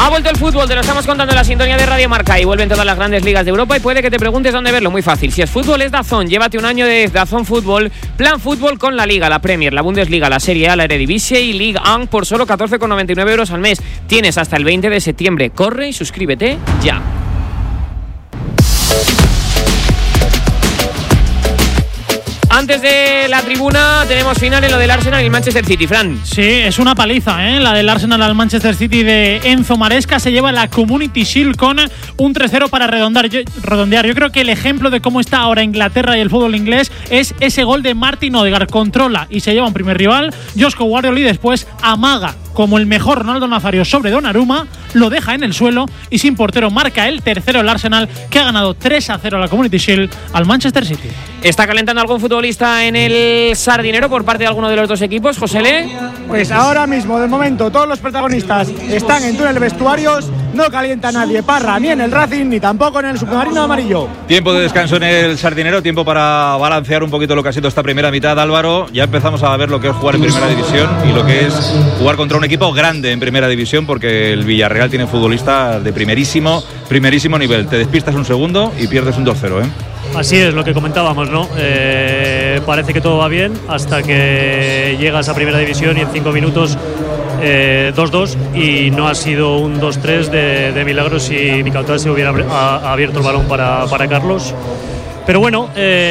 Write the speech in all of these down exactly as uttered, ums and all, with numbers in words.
Ha vuelto el fútbol, te lo estamos contando en la sintonía de Radio Marca y vuelven todas las grandes ligas de Europa y puede que te preguntes dónde verlo. Muy fácil, si es fútbol es DAZN, llévate un año de DAZN Fútbol, plan fútbol con la Liga, la Premier, la Bundesliga, la Serie A, la Eredivisie y Ligue uno por solo catorce con noventa y nueve euros al mes. Tienes hasta el veinte de septiembre, corre y suscríbete ya. Antes de la tribuna tenemos final en lo del Arsenal y el Manchester City, Fran. Sí, es una paliza, ¿eh? La del Arsenal al Manchester City de Enzo Maresca. Se lleva la Community Shield con un tres cero para redondear. Yo, redondear. Yo creo que el ejemplo de cómo está ahora Inglaterra y el fútbol inglés es ese gol de Martin Odegaard. Controla y se lleva un primer rival, Joshua Guardiola, y después amaga como el mejor Ronaldo Nazario sobre Donnarumma, lo deja en el suelo y sin portero marca el tercero el Arsenal, que ha ganado tres a cero a la Community Shield al Manchester City. ¿Está calentando algún futbolista en el Sardinero por parte de alguno de los dos equipos, Josele? Pues ahora mismo, de momento, todos los protagonistas están en túnel de vestuarios. No calienta nadie, Parra, ni en el Racing, ni tampoco en el submarino amarillo. Tiempo de descanso en el Sardinero, tiempo para balancear un poquito lo que ha sido esta primera mitad, Álvaro. Ya empezamos a ver lo que es jugar en primera división y lo que es jugar contra un equipo grande en primera división, porque el Villarreal tiene futbolistas de primerísimo, primerísimo nivel. Te despistas un segundo y pierdes un dos cero, ¿eh? Así es, lo que comentábamos, ¿no? Eh, parece que todo va bien hasta que llegas a primera división y en cinco minutos eh, dos dos, y no ha sido un dos tres de, de milagro si Micauta se hubiera abierto el balón para, para Carlos. Pero bueno,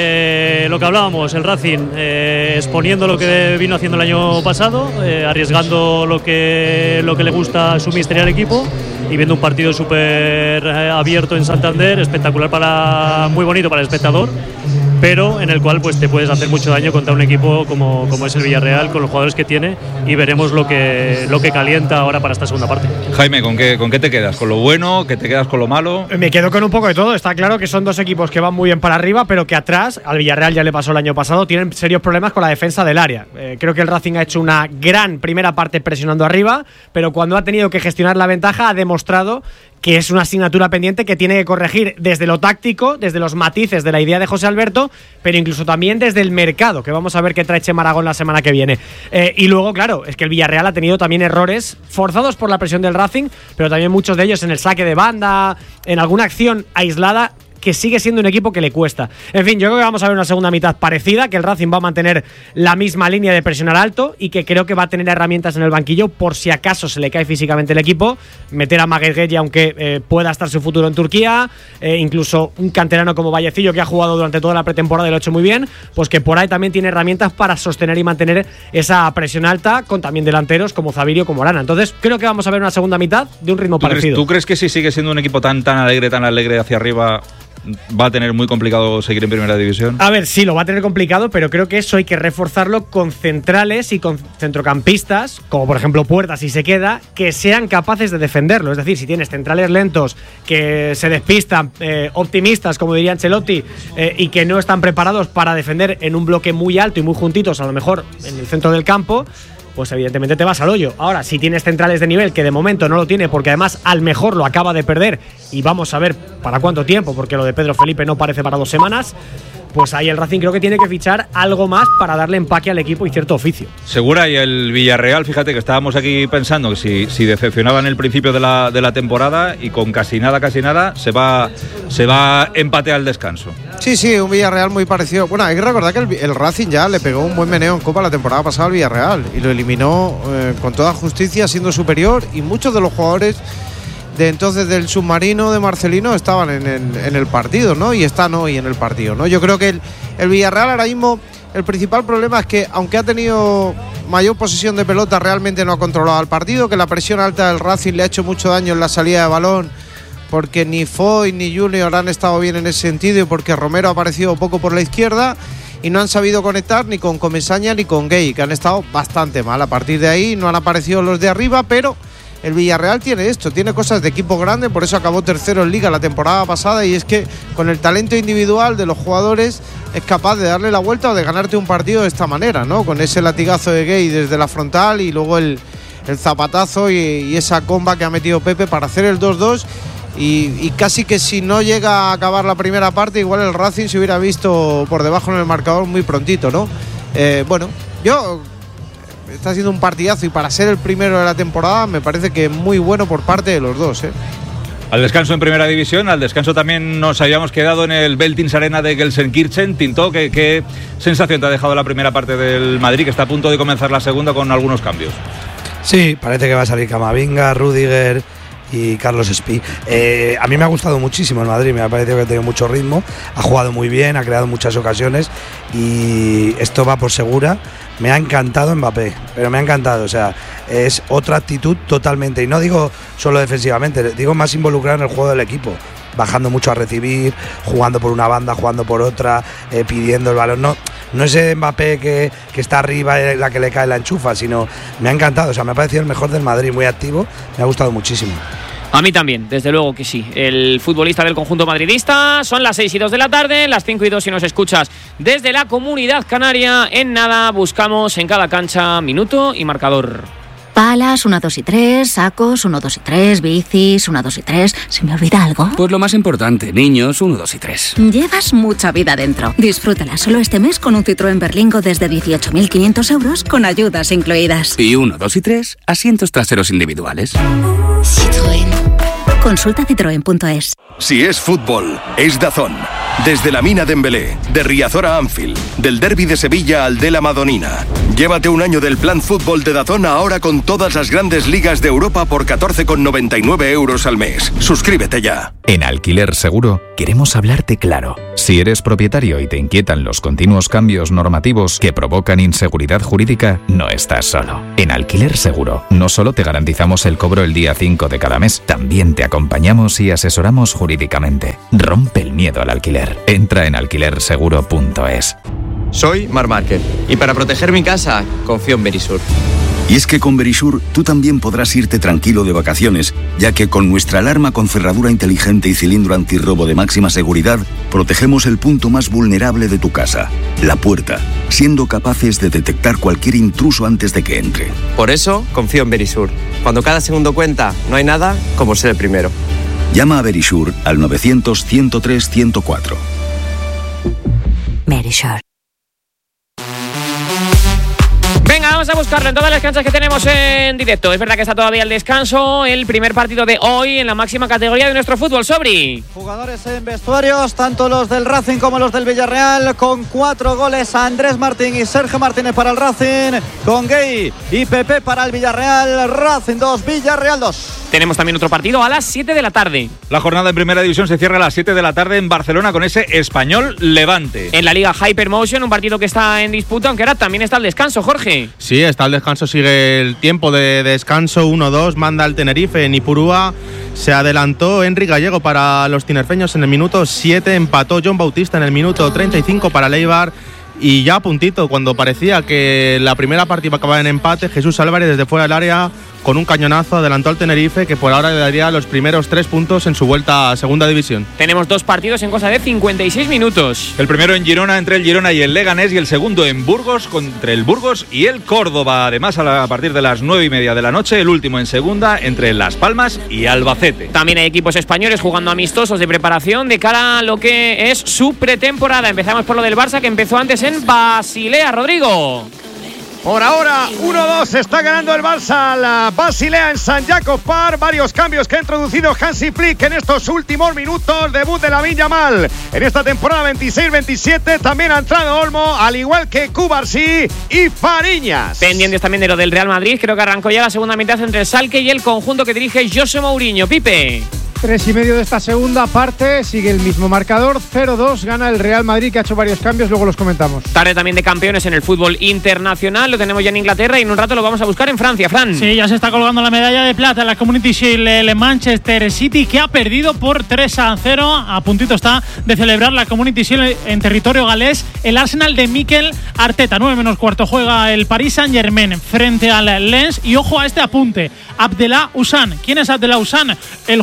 eh, lo que hablábamos, el Racing eh, exponiendo lo que vino haciendo el año pasado, eh, arriesgando lo que, lo que le gusta a su mister y al equipo, y viendo un partido súper eh, abierto en Santander, espectacular, para muy bonito para el espectador, pero en el cual pues te puedes hacer mucho daño contra un equipo como, como es el Villarreal, con los jugadores que tiene, y veremos lo que, lo que calienta ahora para esta segunda parte. Jaime, ¿con qué, ¿con qué te quedas? ¿Con lo bueno? ¿Que te quedas con lo malo? Me quedo con un poco de todo. Está claro que son dos equipos que van muy bien para arriba, pero que atrás, al Villarreal ya le pasó el año pasado, tienen serios problemas con la defensa del área. Eh, creo que el Racing ha hecho una gran primera parte presionando arriba, pero cuando ha tenido que gestionar la ventaja ha demostrado que es una asignatura pendiente que tiene que corregir desde lo táctico, desde los matices de la idea de José Alberto, pero incluso también desde el mercado, que vamos a ver qué trae Chema Aragón la semana que viene. Eh, y luego, claro, es que el Villarreal ha tenido también errores forzados por la presión del Racing, pero también muchos de ellos en el saque de banda, en alguna acción aislada, que sigue siendo un equipo que le cuesta. En fin, yo creo que vamos a ver una segunda mitad parecida, que el Racing va a mantener la misma línea de presionar alto y que creo que va a tener herramientas en el banquillo por si acaso se le cae físicamente el equipo, meter a Maguire, aunque eh, pueda estar su futuro en Turquía, eh, incluso un canterano como Vallecillo, que ha jugado durante toda la pretemporada y lo ha hecho muy bien, pues que por ahí también tiene herramientas para sostener y mantener esa presión alta, con también delanteros como Zavirio, como Arana. Entonces creo que vamos a ver una segunda mitad de un ritmo ¿Tú parecido. Crees, ¿Tú crees que si sigue siendo un equipo tan, tan alegre, tan alegre hacia arriba, va a tener muy complicado seguir en primera división? A ver, sí, lo va a tener complicado, pero creo que eso hay que reforzarlo con centrales y con centrocampistas, como por ejemplo Puerta, si se queda, que sean capaces de defenderlo. Es decir, si tienes centrales lentos, que se despistan, eh, optimistas, como diría Ancelotti, eh, y que no están preparados para defender en un bloque muy alto y muy juntitos, a lo mejor en el centro del campo, pues evidentemente te vas al hoyo. Ahora, si tienes centrales de nivel, que de momento no lo tiene, porque además al mejor lo acaba de perder, y vamos a ver para cuánto tiempo, porque lo de Pedro Felipe no parece para dos semanas, pues ahí el Racing creo que tiene que fichar algo más para darle empaque al equipo y cierto oficio. Segura, y el Villarreal, fíjate que estábamos aquí pensando que si, si decepcionaba en el principio de la, de la temporada, y con casi nada, casi nada, se va, se va empate al descanso. Sí, sí, un Villarreal muy parecido. Bueno, hay que recordar que el, el Racing ya le pegó un buen meneo en Copa la temporada pasada al Villarreal y lo eliminó eh, con toda justicia, siendo superior, y muchos de los jugadores de entonces del submarino de Marcelino estaban en el, en el partido, ¿no? Y están hoy en el partido, ¿no? Yo creo que el, el Villarreal ahora mismo, el principal problema es que, aunque ha tenido mayor posesión de pelota, realmente no ha controlado el partido, que la presión alta del Racing le ha hecho mucho daño en la salida de balón, porque ni Foy ni Junior han estado bien en ese sentido, y porque Romero ha aparecido poco por la izquierda, y no han sabido conectar ni con Comesaña ni con Gay, que han estado bastante mal. A partir de ahí no han aparecido los de arriba, pero el Villarreal tiene esto, tiene cosas de equipo grande, por eso acabó tercero en Liga la temporada pasada, y es que con el talento individual de los jugadores es capaz de darle la vuelta o de ganarte un partido de esta manera, ¿no? Con ese latigazo de Gay desde la frontal, y luego el, el zapatazo y, y esa comba que ha metido Pepe para hacer el dos dos. Y, y casi que si no llega a acabar la primera parte, igual el Racing se hubiera visto por debajo en el marcador muy prontito, ¿no? Eh, bueno, yo está siendo un partidazo y para ser el primero de la temporada me parece que muy bueno por parte de los dos, ¿eh? Al descanso en primera división, al descanso también nos habíamos quedado en el Veltins Arena de Gelsenkirchen. Tinto, ¿qué, qué sensación te ha dejado la primera parte del Madrid, que está a punto de comenzar la segunda con algunos cambios? Sí, parece que va a salir Camavinga, Rüdiger y Carlos Espí. Eh, a mí me ha gustado muchísimo el Madrid, me ha parecido que ha tenido mucho ritmo, ha jugado muy bien, ha creado muchas ocasiones y esto va por segura. Me ha encantado Mbappé, pero me ha encantado, o sea, es otra actitud totalmente, y no digo solo defensivamente, digo más involucrado en el juego del equipo, bajando mucho a recibir, jugando por una banda, jugando por otra, eh, pidiendo el balón, no, no es Mbappé que, que está arriba y la que le cae la enchufa, sino me ha encantado, o sea, me ha parecido el mejor del Madrid, muy activo, me ha gustado muchísimo. A mí también, desde luego que sí. El futbolista del conjunto madridista. Son las seis y dos de la tarde, las cinco y dos si nos escuchas desde la Comunidad Canaria. En nada buscamos en cada cancha minuto y marcador. Palas, uno, dos y tres, sacos, uno, dos y tres, bicis, uno, dos y tres. ¿Se me olvida algo? Pues lo más importante, niños, uno, dos y tres. Llevas mucha vida dentro. Disfrútala solo este mes con un Citroën Berlingo desde dieciocho mil quinientos euros con ayudas incluidas. Y uno, dos y tres, asientos traseros individuales. Citroën. Consulta citroen punto es. Si es fútbol, es DAZN. Desde la Mina de Embelé, de Riazor a Anfield, del derbi de Sevilla al de la Madonina. Llévate un año del plan fútbol de DAZN ahora con todas las grandes ligas de Europa por catorce con noventa y nueve euros al mes. Suscríbete ya. En Alquiler Seguro queremos hablarte claro. Si eres propietario y te inquietan los continuos cambios normativos que provocan inseguridad jurídica, no estás solo. En Alquiler Seguro no solo te garantizamos el cobro el día cinco de cada mes, también te acompañamos y asesoramos jurídicamente. Rompe el miedo al alquiler. Entra en alquiler seguro punto es. Soy Mar Márquez y para proteger mi casa confío en Verisur. Y es que con Verisur tú también podrás irte tranquilo de vacaciones, ya que con nuestra alarma con cerradura inteligente y cilindro antirrobo de máxima seguridad, protegemos el punto más vulnerable de tu casa, la puerta, siendo capaces de detectar cualquier intruso antes de que entre. Por eso confío en Verisur. Cuando cada segundo cuenta, no hay nada como ser el primero. Llama a Verisur al novecientos, ciento tres, ciento cuatro. Verisur. Venga, vamos a buscarlo en todas las canchas que tenemos en directo. Es verdad que está todavía el descanso, el primer partido de hoy en la máxima categoría de nuestro fútbol. Sobri. Jugadores en vestuarios, tanto los del Racing como los del Villarreal, con cuatro goles a Andrés Martín y Sergio Martínez para el Racing, con Gay y Pepe para el Villarreal. Racing dos, Villarreal dos. Tenemos también otro partido a las siete de la tarde. La jornada en primera división se cierra a las siete de la tarde en Barcelona con ese Español Levante. En la Liga Hypermotion, un partido que está en disputa, aunque ahora también está el descanso, Jorge. Sí, está el descanso, sigue el tiempo de descanso, uno dos, manda el Tenerife en Ipurúa. Se adelantó Enrique Gallego para los tinerfeños en el minuto siete, empató John Bautista en el minuto treinta y cinco para Leibar. Y ya a puntito, cuando parecía que la primera parte iba a acabar en empate, Jesús Álvarez desde fuera del área con un cañonazo adelantó al Tenerife, que por ahora le daría los primeros tres puntos en su vuelta a segunda división. Tenemos dos partidos en cosa de cincuenta y seis minutos. El primero en Girona entre el Girona y el Leganés, y el segundo en Burgos contra el Burgos y el Córdoba. Además, a, la, a partir de las nueve y media de la noche, el último en segunda entre Las Palmas y Albacete. También hay equipos españoles jugando amistosos de preparación de cara a lo que es su pretemporada. Empezamos por lo del Barça, que empezó antes en Basilea. Rodrigo. Por ahora, uno dos, está ganando el Barça la Basilea en San Jacob Park. Varios cambios que ha introducido Hansi Flick en estos últimos minutos. Debut de Lamine Yamal en esta temporada veintiséis veintisiete. También ha entrado Olmo, al igual que Cubarsí y Fariñas. Pendientes también de lo del Real Madrid. Creo que arrancó ya la segunda mitad entre el Schalke y el conjunto que dirige José Mourinho. Pipe. Tres y medio de esta segunda parte, sigue el mismo marcador, cero dos, gana el Real Madrid, que ha hecho varios cambios, luego los comentamos. Tarde también de campeones en el fútbol internacional, lo tenemos ya en Inglaterra y en un rato lo vamos a buscar en Francia, Fran. Sí, ya se está colgando la medalla de plata en la Community Shield, el Manchester City, que ha perdido por tres a cero, a puntito está de celebrar la Community Shield en territorio galés. El Arsenal de Mikel Arteta, nueve menos cuarto, juega el Paris Saint-Germain frente al Lens, y ojo a este apunte, Abdellah Hussan. ¿Quién es Abdellah Hussan? El jugador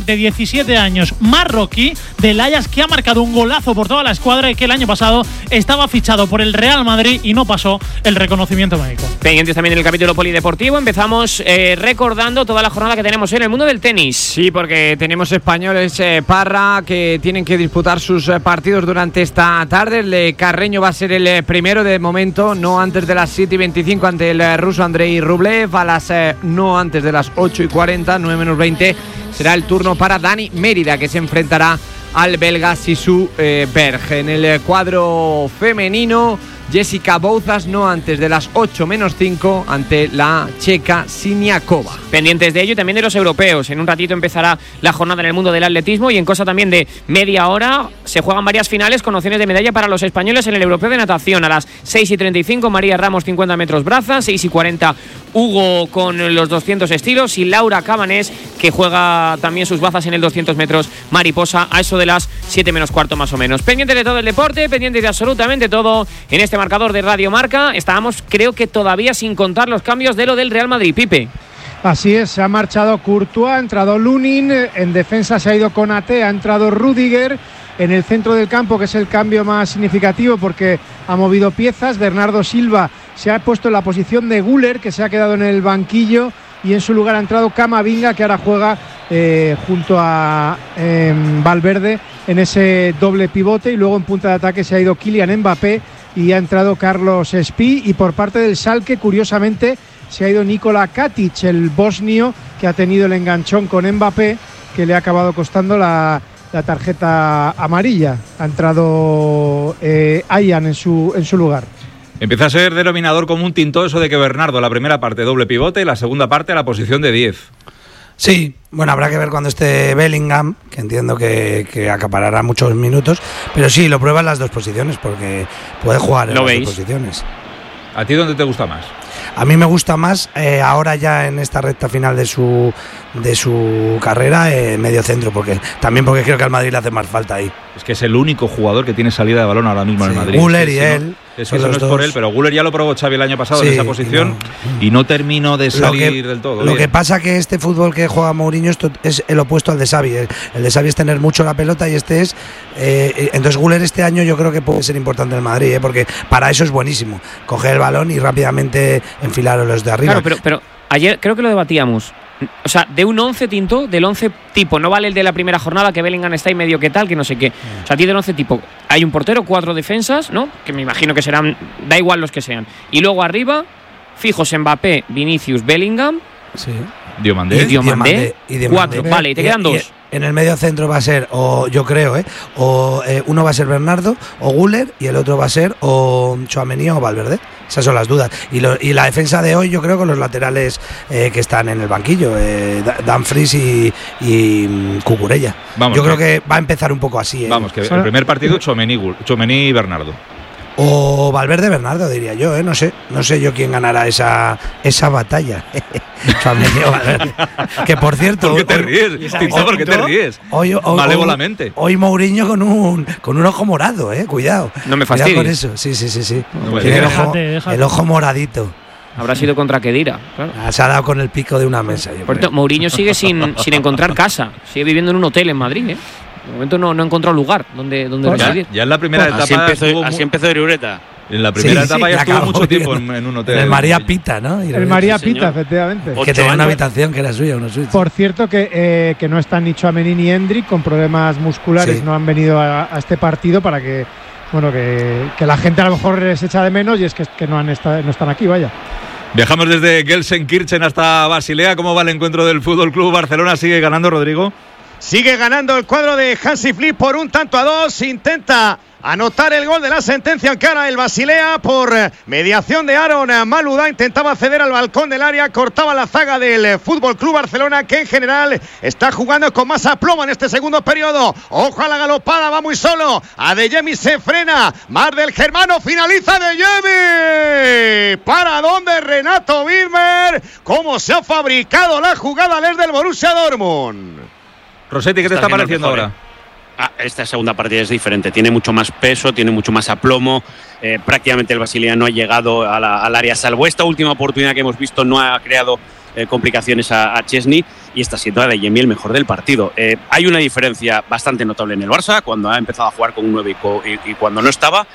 jugador de diecisiete años marroquí del Ajax que ha marcado un golazo por toda la escuadra y que el año pasado estaba fichado por el Real Madrid y no pasó el reconocimiento médico. Pendientes también del capítulo polideportivo. Empezamos eh, recordando toda la jornada que tenemos en el mundo del tenis. Sí, porque tenemos españoles, eh, Parra, que tienen que disputar sus eh, partidos durante esta tarde. El de Carreño va a ser el eh, primero de momento, no antes de las siete y veinticinco ante el eh, ruso Andrei Rublev. A las eh, no antes de las ocho y cuarenta, nueve menos veinte, será el turno para Dani Mérida, que se enfrentará al belga Sisu eh, Berg. En el eh, cuadro femenino, Jessica Bouzas no antes de las ocho menos cinco ante la checa Siniakova. Pendientes de ello y también de los europeos. En un ratito empezará la jornada en el mundo del atletismo y en cosa también de media hora se juegan varias finales con opciones de medalla para los españoles en el europeo de natación. A las seis y treinta y cinco, María Ramos cincuenta metros braza, seis y cuarenta Hugo con los doscientos estilos y Laura Cabanés, que juega también sus bazas en el doscientos metros mariposa a eso de las siete menos cuarto más o menos. Pendientes de todo el deporte, pendientes de absolutamente todo en este marcador de Radio Marca. Estábamos, creo que todavía sin contar los cambios de lo del Real Madrid, Pipe. Así es, se ha marchado Courtois, ha entrado Lunin, en defensa se ha ido Konaté, ha entrado Rüdiger. En el centro del campo, que es el cambio más significativo porque ha movido piezas, Bernardo Silva se ha puesto en la posición de Güler, que se ha quedado en el banquillo, y en su lugar ha entrado Camavinga, que ahora juega eh, junto a eh, Valverde en ese doble pivote, y luego en punta de ataque se ha ido Kylian Mbappé y ha entrado Carlos Espí, y por parte del Schalke, curiosamente, se ha ido Nikola Katic, el bosnio, que ha tenido el enganchón con Mbappé, que le ha acabado costando la la tarjeta amarilla. Ha entrado eh, Ayan en su, en su lugar. Empieza a ser denominador común tinto eso de que Bernardo la primera parte doble pivote y la segunda parte a la posición de diez. Sí, bueno, habrá que ver cuando esté Bellingham, que entiendo que, que acaparará muchos minutos, pero sí, lo prueba en las dos posiciones porque puede jugar en las dos posiciones. ¿A ti dónde te gusta más? A mí me gusta más eh, ahora ya en esta recta final de su de su carrera eh, medio centro, porque también porque creo que al Madrid le hace más falta ahí. Es que es el único jugador que tiene salida de balón ahora mismo sí, en el Madrid. Güler es y que, él. Si no, es que eso no es por él, pero Güler ya lo probó Xavi el año pasado sí, en esa posición y no, y no terminó de salir lo que, del todo. Lo bien. que pasa que este fútbol que juega Mourinho esto es el opuesto al de Xavi. El, el de Xavi es tener mucho la pelota y este es... Eh, entonces Güler este año yo creo que puede ser importante en el Madrid, eh, porque para eso es buenísimo. Coger el balón y rápidamente enfilar a los de arriba. Claro, pero, pero ayer creo que lo debatíamos. O sea, de un once tinto, del once tipo, no vale el de la primera jornada que Bellingham está y medio que tal, que no sé qué. O sea, a ti del once tipo, hay un portero, cuatro defensas, ¿no? Que me imagino que serán, da igual los que sean. Y luego arriba, fijos Mbappé, Vinicius, Bellingham. Sí. Diomandé. Y Diomandé. Y Diomandé. Cuatro, vale, y te quedan y, dos. Y en el medio centro va a ser, o yo creo, ¿eh? O eh, uno va a ser Bernardo o Güler y el otro va a ser o Tchouaméni o Valverde. Esas son las dudas. Y, lo, y la defensa de hoy, yo creo, con los laterales eh, que están en el banquillo, eh, Dumfries y, y Cucurella. Vamos, yo que, creo que va a empezar un poco así. ¿eh? Vamos, que el primer partido Tchouaméni y Bernardo. O Valverde Bernardo, diría yo, ¿eh? No sé, no sé yo quién ganará esa, esa batalla. Que por cierto. ¿Por qué te ríes? Tinto, ¿por qué te ríes? Hoy, hoy, Malévolamente. Hoy, hoy Mourinho con un con un ojo morado, eh. Cuidado. No me fastidies. Cuidado con eso. Sí, sí, sí, sí. No, Tiene el, ojo, déjate, déjate. el ojo moradito. Habrá sido contra Kedira, claro. Se ha dado con el pico de una mesa. Por cierto, Mourinho sigue sin, sin encontrar casa. Sigue viviendo en un hotel en Madrid, ¿eh? De momento no, no ha encontrado lugar donde, donde ya, residir. Ya en la primera pues etapa. Así empezó, así empezó Irureta. En la primera sí, etapa sí, ya estuvo acabó mucho tiempo bien. en, en un hotel. En el María Pita, ¿no? Y el María sí, Pita, efectivamente. Que tenía una habitación que era suya, una suite. Por cierto, que, eh, que no están ni Tchouaméni ni Endrick con problemas musculares, sí. no han venido a, a este partido para que, bueno, que, que la gente a lo mejor les echa de menos y es que, que no, han estado, no están aquí, vaya. Viajamos desde Gelsenkirchen hasta Basilea. ¿Cómo va el encuentro del Fútbol Club Barcelona? ¿Sigue ganando, Rodrigo? Sigue ganando el cuadro de Hansi Flick por un tanto a dos. Intenta anotar el gol de la sentencia en cara el Basilea por mediación de Aaron Malouda. Intentaba acceder al balcón del área, cortaba la zaga del Fútbol Club Barcelona, que en general está jugando con más aplomo en este segundo periodo. Ojo a la galopada, va muy solo. Adeyemi se frena. Mar del Germano, finaliza Adeyemi. ¿Para dónde Renato Wilmer? ¿Cómo se ha fabricado la jugada desde el Borussia Dortmund? Rosetti, ¿qué te está, está pareciendo ahora? Ah, esta segunda partida es diferente, tiene mucho más peso, tiene mucho más aplomo. Eh, prácticamente el Basilea no ha llegado a la, al área, salvo esta última oportunidad que hemos visto, no ha creado eh, complicaciones a, a Chesney y está siendo Adeyemi el mejor del partido. Eh, hay una diferencia bastante notable en el Barça cuando ha empezado a jugar con un nueve y, co- y, y cuando no estaba.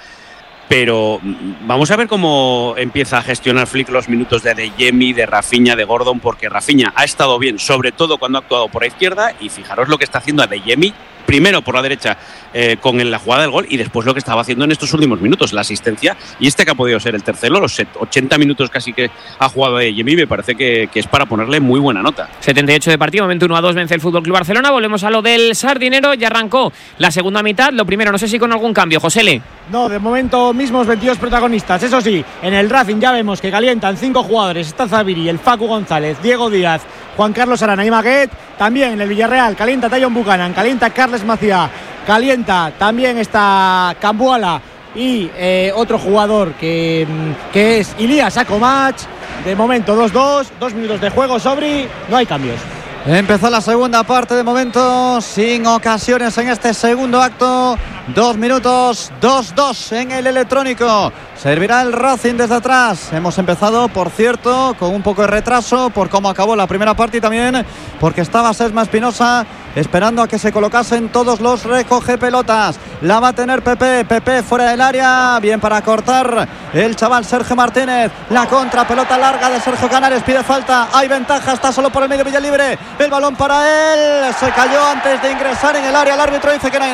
Pero vamos a ver cómo empieza a gestionar Flick los minutos de Adeyemi, de Rafinha, de Gordon, porque Rafinha ha estado bien, sobre todo cuando ha actuado por la izquierda, y fijaros lo que está haciendo Adeyemi, primero por la derecha eh, con la jugada del gol y después lo que estaba haciendo en estos últimos minutos, la asistencia, y este que ha podido ser el tercero, los ochenta minutos casi que ha jugado Adeyemi, me parece que, que es para ponerle muy buena nota. setenta y ocho de partido, momento uno a dos, vence el F C Barcelona. Volvemos a lo del Sardinero, ya arrancó la segunda mitad, lo primero, no sé si con algún cambio, Josele. No, de momento mismos veintidós protagonistas. Eso sí, en el Racing ya vemos que calientan cinco jugadores. Está Zaviri, el Facu González, Diego Díaz, Juan Carlos Arana y Maguet. También en el Villarreal calienta Tayon Buchanan, calienta Carles Maciá, calienta también está Cambuala y eh, otro jugador que, que es Ilías Akomach. De momento dos dos, dos minutos de juego, Sobri, no hay cambios. Empezó la segunda parte, de momento sin ocasiones en este segundo acto. Dos minutos, dos dos en el electrónico. Servirá el Racing desde atrás. Hemos empezado, por cierto, con un poco de retraso por cómo acabó la primera parte y también porque estaba Sesma Espinosa esperando a que se colocasen todos los recoge pelotas. La va a tener Pepe, Pepe fuera del área, bien para cortar el chaval Sergio Martínez. La contra, pelota larga de Sergio Canales, pide falta, hay ventaja, está solo por el medio Villalibre, el balón para él, se cayó antes de ingresar en el área, el árbitro dice que no hay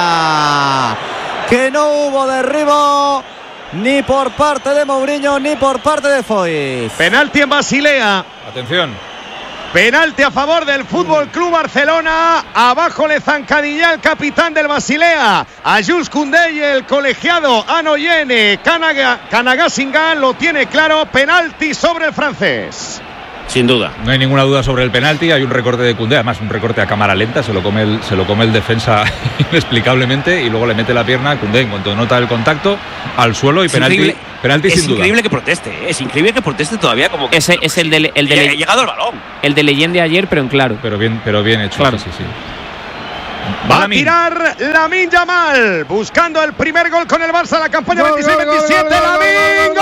nada, que no hubo derribo ni por parte de Mourinho ni por parte de Foyt. Penalti en Basilea. Atención. Penalti a favor del Fútbol Club Barcelona. Abajo le zancadilla el capitán del Basilea, a Jules Koundé, y el colegiado Anoyene Kanagasinga lo tiene claro. Penalti sobre el francés. Sin duda. No hay ninguna duda sobre el penalti. Hay un recorte de Koundé, además un recorte a cámara lenta. Se lo come el, se lo come el defensa inexplicablemente y luego le mete la pierna a Koundé en cuanto nota el contacto al suelo y es penalti. Increíble. Penalti es sin duda. increíble que proteste, ¿eh? Es increíble que proteste todavía como que ese es el de el de ha llegado el balón. El de Leyen de ayer, pero en claro. Pero bien, pero bien hecho. Claro. Sí, sí. Va a tirar Lamine Yamal, buscando el primer gol con el Barça, la campaña veintiséis veintisiete. Lamine,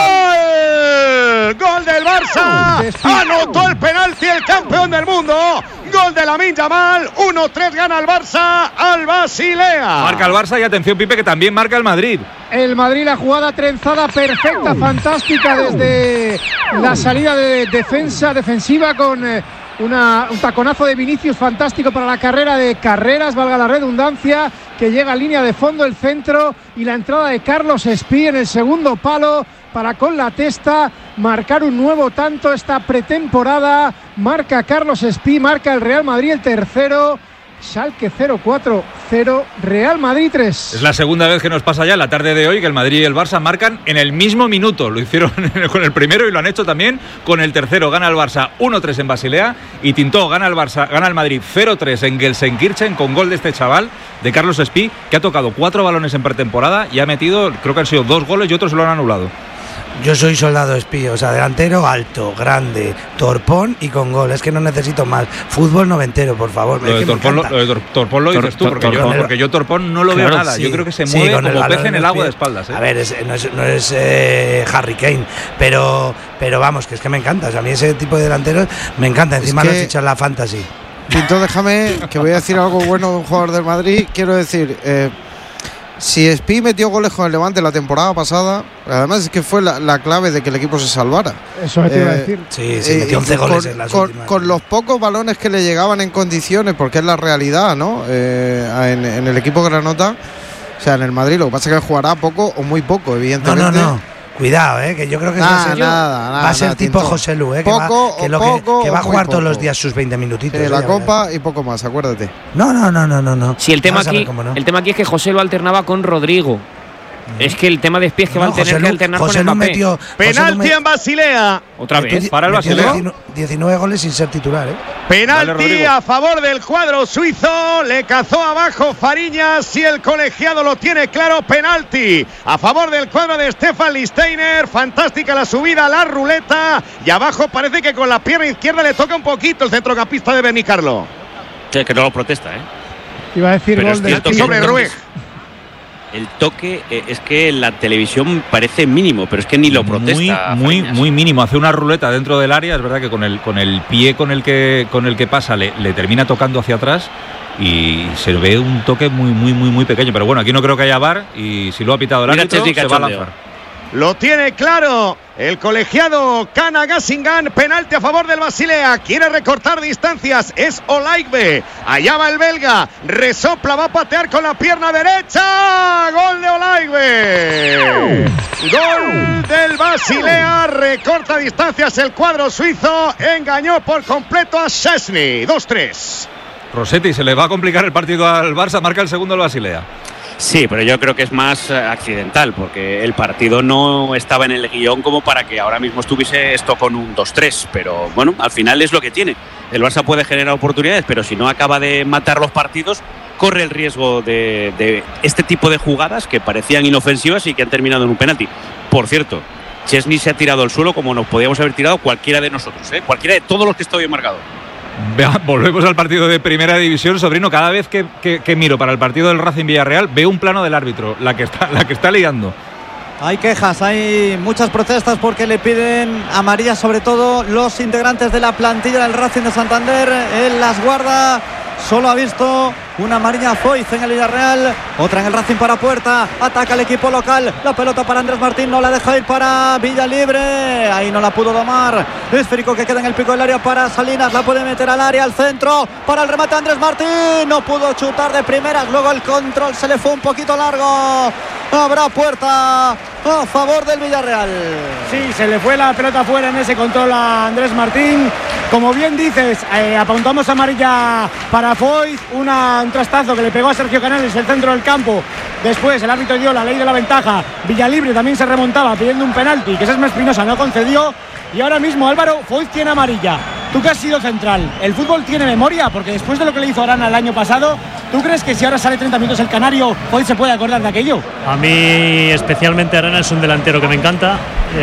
gol, gol del Barça, anotó el penalti el campeón del mundo, gol de Lamine Yamal, uno tres, gana el Barça al Basilea. Marca el Barça y atención, Pipe, que también marca el Madrid. El Madrid, la jugada trenzada perfecta, fantástica desde la salida de defensa defensiva con eh, una, un taconazo de Vinicius fantástico para la carrera de Carreras, valga la redundancia, que llega a línea de fondo, el centro y la entrada de Carlos Espí en el segundo palo para con la testa marcar un nuevo tanto esta pretemporada. Marca Carlos Espí, marca el Real Madrid el tercero. Schalke cero cuatro cero, Real Madrid tres. Es la segunda vez que nos pasa ya en la tarde de hoy que el Madrid y el Barça marcan en el mismo minuto. Lo hicieron con el primero y lo han hecho también con el tercero. Gana el Barça uno tres en Basilea y Tintó gana el Barça, gana el Madrid cero tres en Gelsenkirchen con gol de este chaval, de Carlos Espí, que ha tocado cuatro balones en pretemporada y ha metido, creo que han sido dos goles y otros se lo han anulado. Yo soy soldado espío, o sea, delantero alto, grande, torpón y con gol. Es que no necesito más. Fútbol noventero, por favor. Lo de, torpón, lo, lo de tor, torpón lo dices tú, porque, tor, yo, porque yo torpón no lo claro, veo nada. Sí, yo creo que se mueve sí, como pez en el agua de espaldas. ¿eh? A ver, es, no es, no es eh, Harry Kane, pero, pero vamos, que es que me encanta. O sea, a mí ese tipo de delanteros me encanta. Encima los fichan la fantasy. Pinto, déjame que voy a decir algo bueno de un jugador del Madrid. Quiero decir... Eh, Si Espí metió goles con el Levante la temporada pasada, además es que fue la, la clave de que el equipo se salvara. Eso te eh, iba a decir. Sí, sí, metió once goles con, en las con, últimas. Con los pocos balones que le llegaban en condiciones, porque es la realidad, ¿no? Eh, en, en el equipo granota, o sea, en el Madrid, lo que pasa es que jugará poco o muy poco, evidentemente. No, no, no. Cuidado, eh, que yo creo que nada, va a ser, nada, nada, va a ser nada, tipo Tinto. José Lu, eh, que, poco, va, que, lo poco, que, que va a jugar poco. todos los días sus veinte minutitos. Sí, eh, la ya, Copa ya. y poco más, acuérdate. No, no, no, no, no, no. Sí, el tema aquí, no. el tema aquí es que José lo alternaba con Rodrigo. Es que el tema de Espí es que no, va a tener José que alternar José con Mbappé. Metió, penalti en Basilea. Otra vez. Para el Basilea. diecinueve goles sin ser titular, ¿eh? Penalti Dale, a favor del cuadro suizo. Le cazó abajo Fariñas y el colegiado lo tiene claro. Penalti a favor del cuadro de Stefan Lichtsteiner. Fantástica la subida, la ruleta. Y abajo parece que con la pierna izquierda le toca un poquito el centrocampista de Benicarlo. Sí, que no lo protesta, ¿eh? Iba a decir Pero gol de sobre Ruiz. el toque eh, es que en la televisión parece mínimo, pero es que ni lo protesta. Muy, muy, Fariñas. muy mínimo. Hace una ruleta dentro del área, es verdad que con el, con el pie con el que, con el que pasa le, le termina tocando hacia atrás y se ve un toque muy, muy, muy, muy pequeño. Pero bueno, aquí no creo que haya V A R y si lo ha pitado el Mira, árbitro, Chesney se va a cachondeo. lanzar. Lo tiene claro el colegiado Kana Gassingan. Penalti a favor del Basilea. Quiere recortar distancias. Es Olaigbe. Allá va el belga. Resopla, va a patear con la pierna derecha. Gol de Olaigbe. Gol del Basilea. Recorta distancias el cuadro suizo. Engañó por completo a Szczesny. dos tres. Rossetti, se le va a complicar el partido al Barça. Marca el segundo el Basilea. Sí, pero yo creo que es más eh, accidental, porque el partido no estaba en el guión como para que ahora mismo estuviese esto con un dos tres, pero bueno, al final es lo que tiene. El Barça puede generar oportunidades, pero si no acaba de matar los partidos, corre el riesgo de, de este tipo de jugadas que parecían inofensivas y que han terminado en un penalti. Por cierto, Szczesny se ha tirado al suelo como nos podíamos haber tirado cualquiera de nosotros, ¿eh? Cualquiera de todos los que estoy marcado. Vea, volvemos al partido de Primera División, sobrino. Cada vez que, que, que miro para el partido del Racing Villarreal veo un plano del árbitro, la que está, la que está liando. Hay quejas, hay muchas protestas porque le piden amarilla, sobre todo los integrantes de la plantilla del Racing de Santander. Él las guarda, solo ha visto una amarilla Foyz en el Villarreal, otra en el Racing para Puerta. Ataca el equipo local, la pelota para Andrés Martín, no la deja ir para Villalibre, ahí no la pudo domar. Esférico que queda en el pico del área para Salinas, la puede meter al área, al centro, para el remate Andrés Martín, no pudo chutar de primeras, luego el control se le fue un poquito largo. Habrá Puerta a favor del Villarreal. Sí, se le fue la pelota fuera en ese control a Andrés Martín. Como bien dices, eh, apuntamos amarilla para Foyz, una, un trastazo que le pegó a Sergio Canales el centro del campo. Después el árbitro dio la ley de la ventaja. Villalibre también se remontaba pidiendo un penalti que Sesma Espinosa no concedió. Y ahora mismo Álvaro, Foyz tiene amarilla. Tú que has sido central, ¿el fútbol tiene memoria? Porque después de lo que le hizo Arana el año pasado, ¿tú crees que si ahora sale treinta minutos el Canario, Foyz se puede acordar de aquello? A mí especialmente Arana es un delantero que me encanta.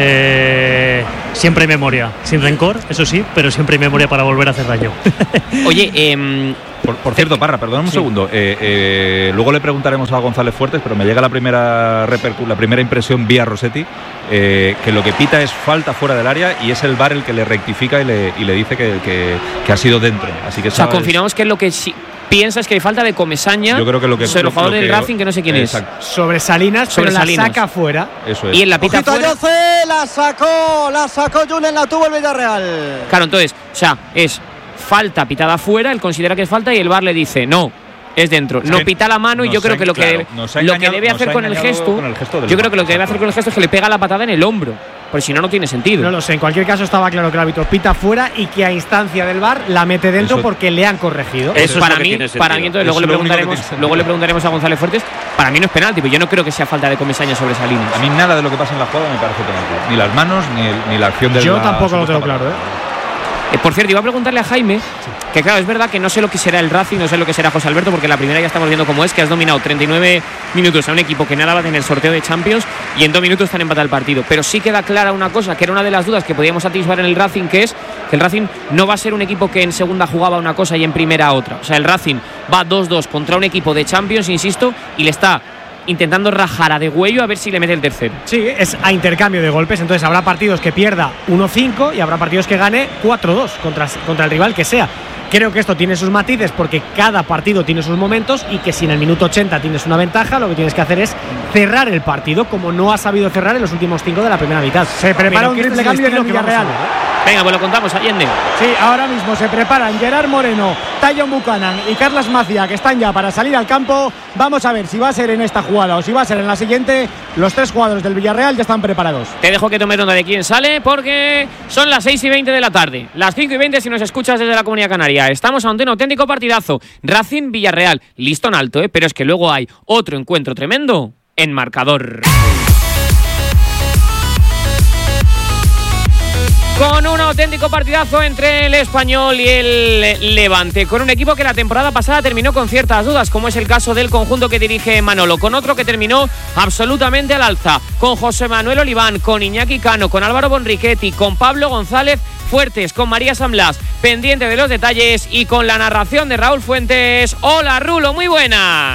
Eh, siempre hay memoria, sin rencor, eso sí, pero siempre hay memoria para volver a hacer daño. Oye, eh, por, por cierto, Parra, perdón un sí. segundo. Eh, eh, luego le preguntaremos a González Fuertes, pero me llega la primera repercu- la primera impresión vía Rossetti, eh, que lo que pita es falta fuera del área y es el V A R el que le rectifica y le, y le dice que, que, que ha sido dentro. Así que o sea, confirmamos que es lo que sí piensas que hay falta de Comesaña. Yo creo que lo que sobre el jugador del que, Racing, que no sé quién exacto. es. Sobre Salinas, sobre pero Salinas. La saca fuera. Eso es. Y en la pita fuera. Yoce, la sacó, la sacó Julen, la tuvo el Villarreal. Claro, entonces, o sea, es falta pitada fuera, él considera que es falta y el V A R le dice no. Es dentro, es no pita la mano y yo creo que lo que, claro, lo que debe hacer con el gesto, con el gesto yo creo que lo que debe hacer con el gesto es que le pega la patada en el hombro, porque si no, no tiene sentido. No lo sé, en cualquier caso estaba claro que el árbitro pita fuera y que a instancia del V A R la mete dentro eso, porque le han corregido. Eso para mí, para mí entonces luego le, preguntaremos, luego le preguntaremos a González Fuertes, para mí no es penalti, pero yo no creo que sea falta de Comesaña sobre Salinas. A mí nada de lo que pasa en la jugada me parece penalti, ni las manos ni, el, ni la acción del Yo tampoco lo tengo claro, ¿eh? Eh, por cierto, iba a preguntarle a Jaime, sí. que claro, es verdad que no sé lo que será el Racing, no sé lo que será José Alberto, porque la primera ya estamos viendo cómo es, que has dominado treinta y nueve minutos a un equipo que nada va a tener sorteo de Champions y en dos minutos están empatados el partido. Pero sí queda clara una cosa, que era una de las dudas que podíamos atisbar en el Racing, que es que el Racing no va a ser un equipo que en segunda jugaba una cosa y en primera otra. O sea, el Racing va dos dos contra un equipo de Champions, insisto, y le está intentando rajar a degüello a ver si le mete el tercero. Sí, es a intercambio de golpes, entonces habrá partidos que pierda uno cinco y habrá partidos que gane cuatro dos contra, contra el rival que sea. Creo que esto tiene sus matices porque cada partido tiene sus momentos y que si en el minuto ochenta tienes una ventaja, lo que tienes que hacer es cerrar el partido como no ha sabido cerrar en los últimos cinco de la primera mitad. Se prepara un triple cambio en el Villarreal. Venga, pues lo contamos, Allende. Sí, ahora mismo se preparan Gerard Moreno, Tayon Buchanan y Carlos Macia, que están ya para salir al campo. Vamos a ver si va a ser en esta jugada o si va a ser en la siguiente. Los tres jugadores del Villarreal ya están preparados. Te dejo que tomes nota de quién sale porque son las seis y veinte de la tarde. Las cinco y veinte si nos escuchas desde la Comunidad Canaria. Estamos ante un auténtico partidazo. Racing Villarreal, listón alto, ¿eh? Pero es que luego hay otro encuentro tremendo en marcador. Con un auténtico partidazo entre el Español y el Levante, con un equipo que la temporada pasada terminó con ciertas dudas, como es el caso del conjunto que dirige Manolo, con otro que terminó absolutamente al alza, con José Manuel Oliván, con Iñaki Cano, con Álvaro Bonrichetti, con Pablo González Fuertes, con María San Blas, pendiente de los detalles y con la narración de Raúl Fuentes. Hola Rulo, muy buenas.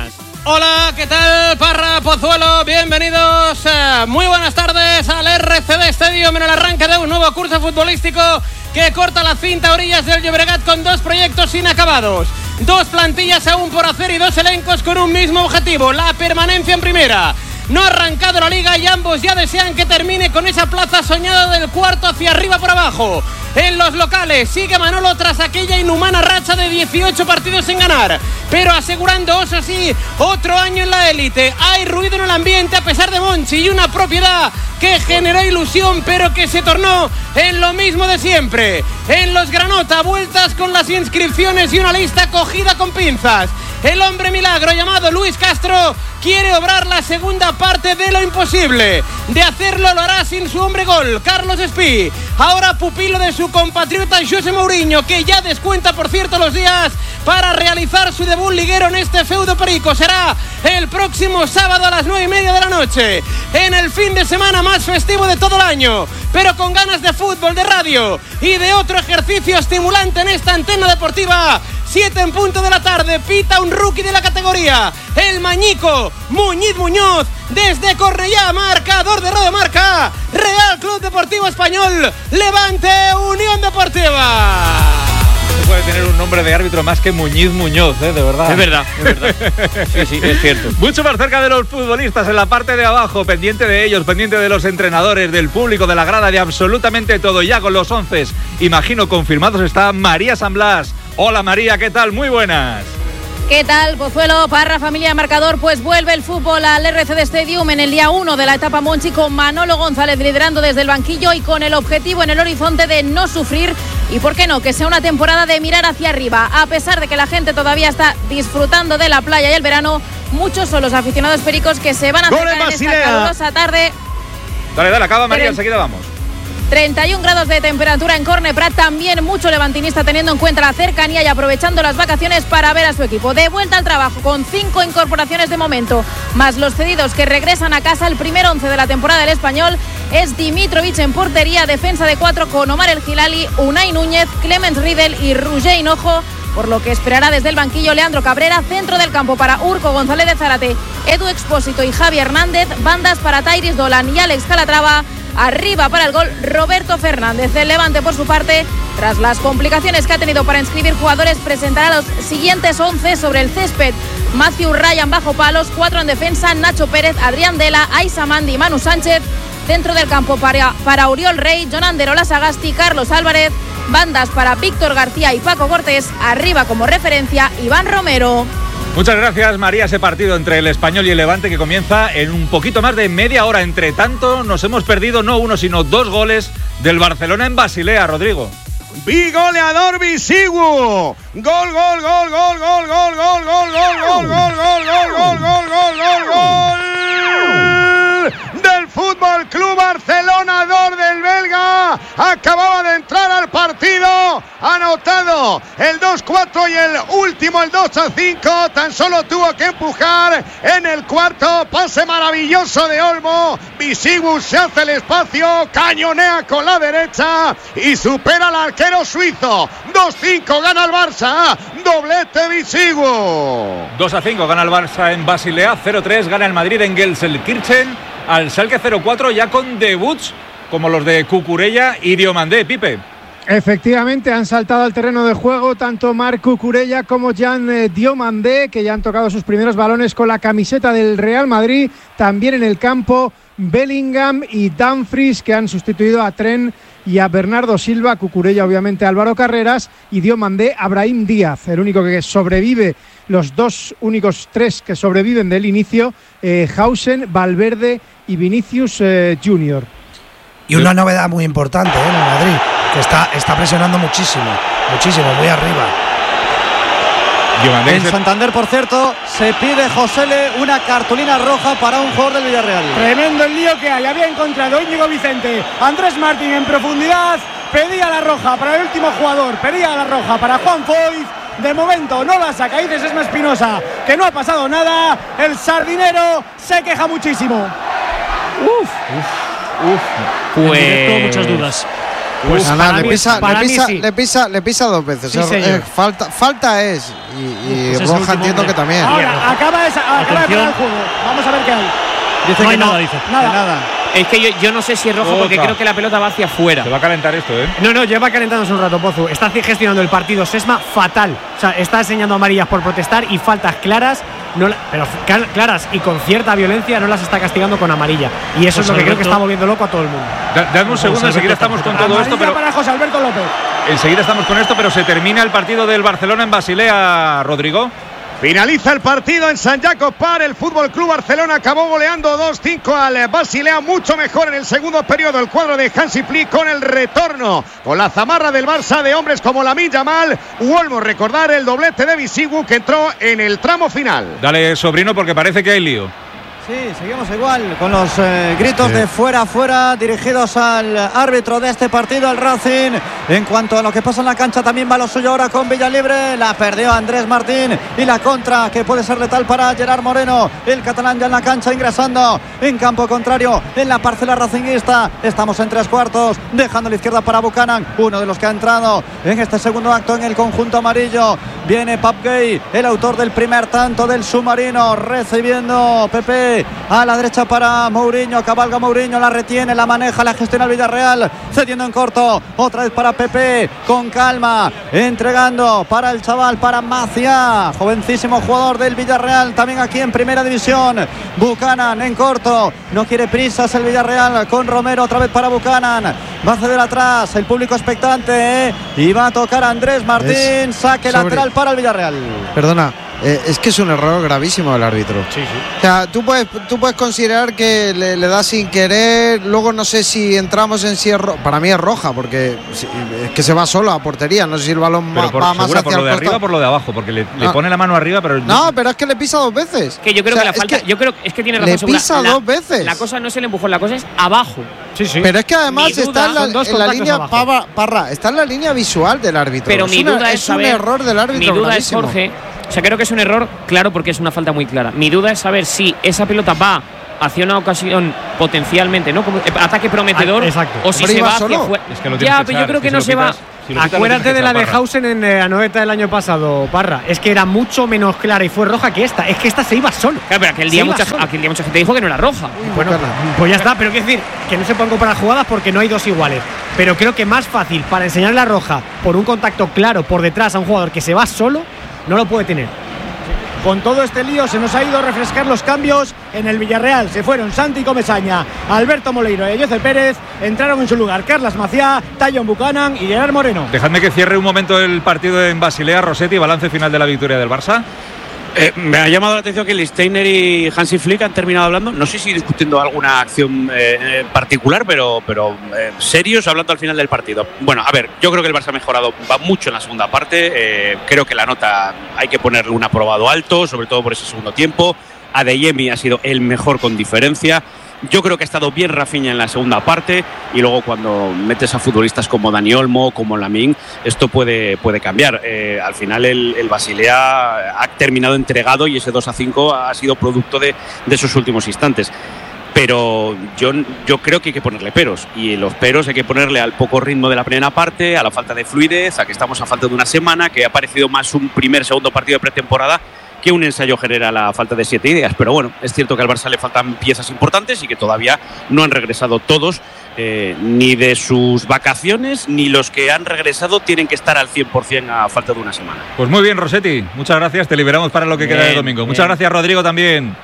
Hola, ¿qué tal? Parra, Pozuelo, bienvenidos. Eh, muy buenas tardes al R C D Stadium en el arranque de un nuevo curso futbolístico que corta la cinta a orillas del Llobregat con dos proyectos inacabados. Dos plantillas aún por hacer y dos elencos con un mismo objetivo, la permanencia en primera. No ha arrancado la liga y ambos ya desean que termine con esa plaza soñada del cuarto hacia arriba por abajo. En los locales sigue Manolo tras aquella inhumana racha de dieciocho partidos sin ganar, pero asegurando, eso sí, otro año en la élite. Hay ruido en el ambiente a pesar de Monchi y una propiedad que generó ilusión pero que se tornó en lo mismo de siempre. En los Granota, vueltas con las inscripciones y una lista cogida con pinzas. El hombre milagro llamado Luis Castro quiere obrar la segunda parte de lo imposible. De hacerlo lo hará sin su hombre gol, Carlos Espí. Ahora pupilo de su compatriota José Mourinho, que ya descuenta por cierto los días para realizar su debut liguero en este feudo perico. Será el próximo sábado a las nueve y media de la noche, en el fin de semana más festivo de todo el año, pero con ganas de fútbol, de radio y de otro ejercicio estimulante en esta antena deportiva. Siete en punto de la tarde, pita un rookie de la categoría, el mañico Muñiz Muñoz, desde Cornellá, marcador de Radio Marca, Real Club Deportivo Español, Levante Unión Deportiva. No puede tener un nombre de árbitro más que Muñiz Muñoz, ¿eh? De verdad. Es verdad, es verdad. Sí, sí, es cierto. Mucho más cerca de los futbolistas, en la parte de abajo, pendiente de ellos, pendiente de los entrenadores, del público, de la grada, de absolutamente todo. Ya con los once, imagino, confirmados, está María San Blas. Hola María, ¿qué tal? Muy buenas. ¿Qué tal, Pozuelo, Parra, familia de Marcador? Pues vuelve el fútbol al R C D Stadium en el día uno de la etapa Monchi, con Manolo González liderando desde el banquillo y con el objetivo en el horizonte de no sufrir y, ¿por qué no?, que sea una temporada de mirar hacia arriba. A pesar de que la gente todavía está disfrutando de la playa y el verano, muchos son los aficionados pericos que se van a acercar en esta calurosa tarde. Dale, dale, acaba María, enseguida vamos. treinta y un grados de temperatura en Corneprat, también mucho levantinista teniendo en cuenta la cercanía y aprovechando las vacaciones para ver a su equipo. De vuelta al trabajo con cinco incorporaciones de momento, más los cedidos que regresan a casa. El primer once de la temporada del Español es Dimitrovic en portería, defensa de cuatro con Omar El Gilali, Unai Núñez, Clemens Riedel y Roger Hinojo, por lo que esperará desde el banquillo Leandro Cabrera. Centro del campo para Urco González de Zárate, Edu Expósito y Javi Hernández, bandas para Tairis Dolan y Alex Calatrava. Arriba para el gol Roberto Fernández. El Levante, por su parte, tras las complicaciones que ha tenido para inscribir jugadores, presentará los siguientes once sobre el césped. Matthew Ryan bajo palos, cuatro en defensa, Nacho Pérez, Adrián Dela, Aisa Mandi y Manu Sánchez. Centro del campo para, para Oriol Rey, Jon Anderola Sagasti, Carlos Álvarez. Bandas para Víctor García y Paco Cortés. Arriba como referencia Iván Romero. Muchas gracias, María. Ese partido entre el Español y el Levante que comienza en un poquito más de media hora. Entre tanto, nos hemos perdido no uno, sino dos goles del Barcelona en Basilea, Rodrigo. Bigoleador Bisigu. Gol, gol, gol, gol, gol, gol, gol, gol, gol, gol, gol, gol, gol, gol, gol, gol, gol, gol del Fútbol Club Barcelona, dos del belga. Acababa de entrar al partido, anotado el dos cuatro y el último el dos a cinco. Tan solo tuvo que empujar en el cuarto. Pase maravilloso de Olmo. Bisigu se hace el espacio, cañonea con la derecha y supera al arquero suizo. dos cinco gana el Barça. Doblete Bisigu. dos a cinco gana el Barça en Basilea. cero tres gana el Madrid en Gelsenkirchen al Schalke cero cuatro, ya con debuts como los de Cucurella y Diomandé. Pipe. Efectivamente, han saltado al terreno de juego tanto Marc Cucurella como Jan eh, Diomandé, que ya han tocado sus primeros balones con la camiseta del Real Madrid. También en el campo Bellingham y Dumfries, que han sustituido a Trent y a Bernardo Silva. Cucurella obviamente Álvaro Carreras y Diomandé a Brahim Díaz, el único que sobrevive, los dos únicos tres que sobreviven del inicio, eh, Hausen, Valverde y Vinicius eh, Junior. Y una novedad muy importante ¿eh? en el Madrid, que está, está presionando muchísimo, muchísimo, muy arriba. En Santander, por cierto, se pide Josele una cartulina roja para un jugador del Villarreal. Tremendo el lío que hay. Había encontrado Íñigo Vicente, Andrés Martín en profundidad. Pedía la roja para el último jugador, pedía la roja para Juan Foyz. De momento no la saca. Dices Esma Espinosa que no ha pasado nada. El sardinero se queja muchísimo. Uf, uf, uf. Pues... muchas dudas. Pues nada, le mí- pisa, para le, mí pisa, sí. le, pisa, le pisa dos veces. Sí, Eh, señor. eh, falta, falta es. Y, y Pues es el roja último entiendo hombre. que también. Ahora, acaba de, sa- acaba de parar Atención. el juego. Vamos a ver qué hay. Dice No que hay nada, dice. Nada. nada. Es que yo, yo no sé si es rojo porque Otra. creo que la pelota va hacia afuera. Se va a calentar esto, ¿eh? No, no, lleva calentándose un rato, Pozu. Está gestionando el partido Sesma fatal. O sea, está enseñando amarillas por protestar y faltas claras, no la- pero cal- claras y con cierta violencia no las está castigando con amarilla. Y eso Pues es lo que creo que Alberto- está volviendo loco a todo el mundo. Da- Dadme un segundo, enseguida estamos con todo esto, Amarilla pero para José Alberto López. enseguida estamos con esto, pero se termina el partido del Barcelona en Basilea, Rodrigo. Finaliza el partido en San Jacob Park. El Fútbol Club Barcelona acabó goleando dos cinco al Basilea. Mucho mejor en el segundo periodo el cuadro de Hansi Flick con el retorno, con la zamarra del Barça de hombres como Lamine Yamal. Vuelvo a recordar el doblete de Bisigu que entró en el tramo final. Dale, sobrino, porque parece que hay lío. Sí, seguimos igual con los eh, gritos Sí. de fuera, fuera, dirigidos al árbitro de este partido, el Racing. En cuanto a lo que pasa en la cancha, también va lo suyo ahora con Villalibre. La perdió Andrés Martín y la contra que puede ser letal para Gerard Moreno. El catalán ya en la cancha ingresando en campo contrario en la parcela racinguista. Estamos en tres cuartos, dejando la izquierda para Buchanan, uno de los que ha entrado en este segundo acto en el conjunto amarillo. Viene Pap Gay, el autor del primer tanto del submarino, recibiendo Pepe a la derecha para Mourinho, cabalga Mourinho, la retiene, la maneja, la gestiona el Villarreal, cediendo en corto, otra vez para Pepe, con calma, entregando para el chaval, para Maciá, jovencísimo jugador del Villarreal, también aquí en primera división. Buchanan en corto, no quiere prisas el Villarreal, con Romero otra vez para Buchanan, va a ceder atrás, el público expectante, ¿eh? Y va a tocar Andrés Martín, Es saque sobre- lateral para el Villarreal. Perdona, eh, es que es un error gravísimo del árbitro. Sí, sí. O sea, tú puedes, tú puedes considerar que le, le da sin querer, luego no sé si entramos en si es ro- para mí es roja, porque si- es que se va solo a portería, no sé si el balón Pero va, por, va más segura, hacia por lo de el arriba o costado. por lo de abajo, porque le, le No. pone la mano arriba, pero No, pero es que le pisa dos veces. Que yo creo O sea, que la es falta. que yo creo es que tiene razón. le Segura. pisa La- dos veces. La cosa no es el empujón, la cosa es abajo. Sí, sí. Pero es que además Mi duda- está en la, son dos en la contactos línea abajo. Parra, Parra, está en la línea visual del árbitro. Pero es mi una- duda es, es un saber, error del árbitro. Mi duda es, gravísimo. Jorge, o sea, creo que es un error, claro, porque es una falta muy clara. Mi duda es saber si esa pelota va hacia una ocasión potencialmente, ¿no? Como eh, ataque prometedor, Ah, exacto. o si Hombre, se iba va hacia solo. afuera. Es que lo tienes Ya, que pero echar, yo creo que si no lo se va. quitas- si lo quitas, lo Acuérdate tienes de que la echar, de Parra. Hausen en eh, Anoeta del año pasado, Parra. Es que era mucho menos clara y fue roja que esta. Es que esta se iba solo. Claro, pero aquel Se día, iba mucha, solo. aquel día mucha gente dijo que no era roja. Bueno, pues ya está, pero quiero decir que no se pueden comparar jugadas porque no hay dos iguales. Pero creo que más fácil para enseñar la roja por un contacto claro por detrás a un jugador que se va solo, no lo puede tener. Con todo este lío se nos ha ido a refrescar los cambios en el Villarreal. Se fueron Santi Comesaña, Alberto Moleiro y José Pérez. Entraron en su lugar Carlas Maciá, Tayon Buchanan y Gerard Moreno. Dejadme que cierre un momento el partido en Basilea, Rossetti, balance final de la victoria del Barça. Eh, me ha llamado la atención que Lichtsteiner y Hansi Flick han terminado hablando, no sé si discutiendo alguna acción eh, eh, particular, pero, pero eh, serios hablando al final del partido. Bueno, a ver, yo creo que el Barça ha mejorado, va mucho en la segunda parte. Eh, creo que la nota hay que ponerle un aprobado alto, sobre todo por ese segundo tiempo. Adeyemi ha sido el mejor con diferencia. Yo creo que ha estado bien Rafinha en la segunda parte y luego cuando metes a futbolistas como Dani Olmo, como Lamine, esto puede, puede cambiar. Eh, al final el, el Basilea ha terminado entregado y ese dos a cinco ha sido producto de, de esos últimos instantes. Pero yo, yo creo que hay que ponerle peros y los peros hay que ponerle al poco ritmo de la primera parte, a la falta de fluidez, a que estamos a falta de una semana, que ha parecido más un primer, segundo partido de pretemporada que un ensayo general a falta de siete ideas. Pero bueno, es cierto que al Barça le faltan piezas importantes y que todavía no han regresado todos, eh, ni de sus vacaciones, ni los que han regresado tienen que estar al cien por ciento a falta de una semana. Pues muy bien, Rossetti, muchas gracias, te liberamos para lo que Bien, queda de domingo. bien. Muchas gracias, Rodrigo, también.